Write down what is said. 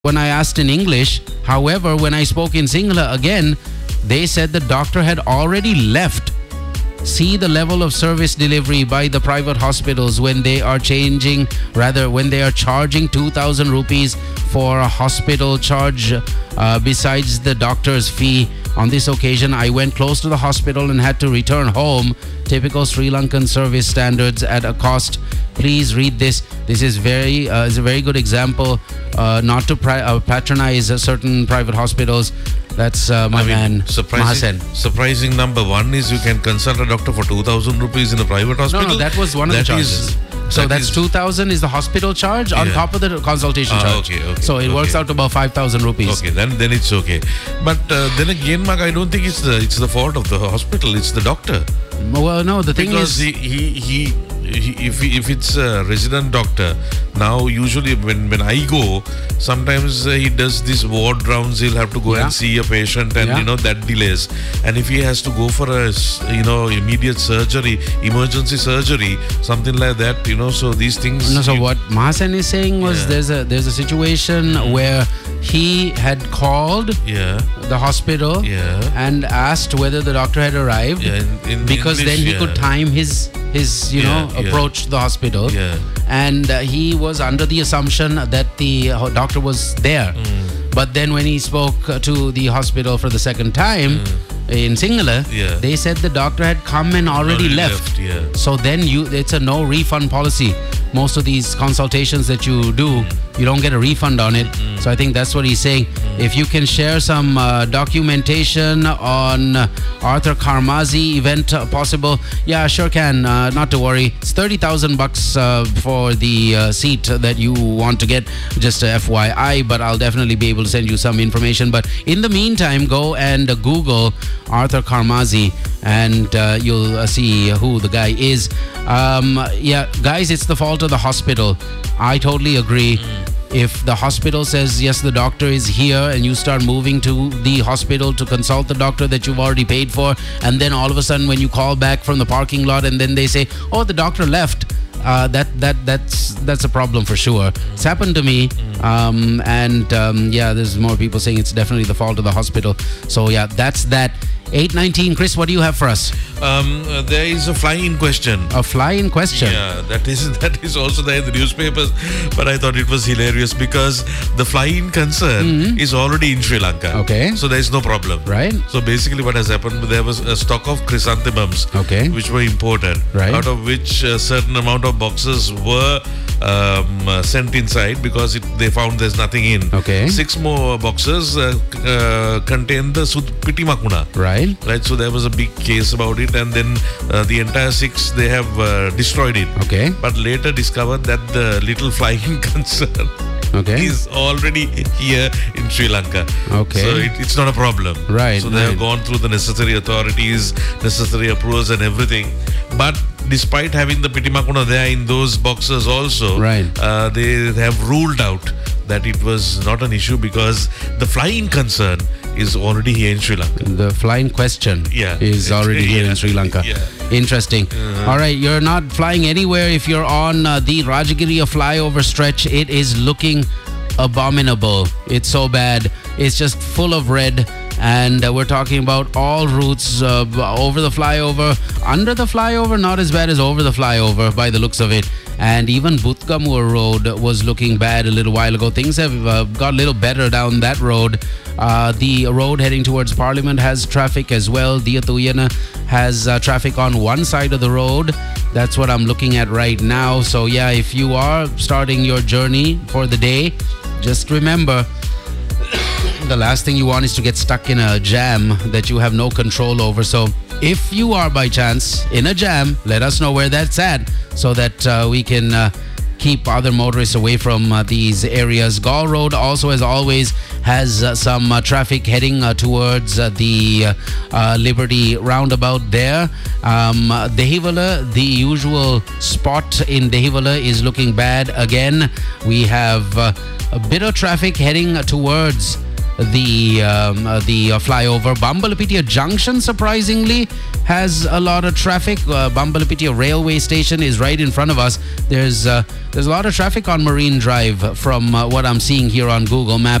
when I asked in English. However, when I spoke in Sinhala again, they said the doctor had already left. See the level of service delivery by the private hospitals when they are charging 2,000 rupees for a hospital charge besides the doctor's fee. On this occasion, I went close to the hospital and had to return home. Typical Sri Lankan service standards at a cost. Please read this. This is is a very good example not to patronize certain private hospitals. That's man, Mahasen. Surprising number one is you can consult a doctor for 2,000 rupees in a private hospital. No, that was one of the charges. So that's 2,000 is the hospital charge on top of the consultation charge. Okay. So it works out to about 5,000 rupees. Okay, then it's okay. But then again, Mark, I don't think it's the fault of the hospital. It's the doctor. Well, no, the thing is, if it's a resident doctor, now usually when I go, sometimes he does this ward rounds. He'll have to go and see a patient, and that delays. And if he has to go for a immediate surgery, emergency surgery, something like that, so these things. No, so what Mahasen is saying was there's a situation where he had called the hospital and asked whether the doctor had arrived because English, then he could time his approach to the hospital, and he was under the assumption that the doctor was there. But then when he spoke to the hospital for the second time in Sinhala, they said the doctor had come and already left. So then it's a no refund policy. Most of these consultations that you do, you don't get a refund on it. So I think that's what he's saying. If you can share some documentation on Arthur Karmazi event possible, yeah, sure can. Not to worry. It's 30,000 bucks for the seat that you want to get. Just a FYI, but I'll definitely be able to send you some information. But in the meantime, go and Google Arthur Karmazi and you'll see who the guy is. Guys, it's the fault of the hospital. I totally agree. If the hospital says, yes, the doctor is here, and you start moving to the hospital to consult the doctor that you've already paid for, and then all of a sudden when you call back from the parking lot and then they say, oh, the doctor left, that's a problem for sure. It's happened to me. There's more people saying it's definitely the fault of the hospital. So yeah, that's that. 8:19, Chris, what do you have for us? There is a fly-in question. A fly-in question? Yeah, that is also there in the newspapers. But I thought it was hilarious because the fly-in concern is already in Sri Lanka. Okay. So there is no problem. Right. So basically what has happened, there was a stock of chrysanthemums which were imported. Right. Out of which a certain amount of boxes were sent inside because they found there's nothing in. Okay. 6 more boxes contained the Piti Makuna. Right. So there was a big case about it, and then the entire 6 they have destroyed it. Okay. But later discovered that the little flying concern is already here in Sri Lanka. Okay. So it's not a problem. Right. So they have gone through the necessary authorities, necessary approvals and everything. But despite having the Piti Makuna there in those boxes also, they have ruled out that it was not an issue because the flying concern is already here in Sri Lanka. The flying question is already here in Sri Lanka. Interesting. All right, you're not flying anywhere if you're on the Rajagiriya flyover stretch. It is looking abominable. It's so bad. It's just full of red. And we're talking about all routes over the flyover. Under the flyover, not as bad as over the flyover by the looks of it. And even Butkamur Road was looking bad a little while ago. Things have got a little better down that road. The road heading towards Parliament has traffic as well. Diatuyana has traffic on one side of the road. That's what I'm looking at right now. So yeah, if you are starting your journey for the day, just remember, the last thing you want is to get stuck in a jam that you have no control over. So if you are by chance in a jam, let us know where that's at so that we can keep other motorists away from these areas. Gaul Road also, as always, has some traffic heading towards the Liberty roundabout there. Dehivala, the usual spot in Dehivala, is looking bad again. We have a bit of traffic heading towards the flyover. Bambalapitiya Junction, surprisingly, has a lot of traffic. Bambalapitiya railway station is right in front of us. There's a lot of traffic on Marine Drive from what I'm seeing here on Google Maps.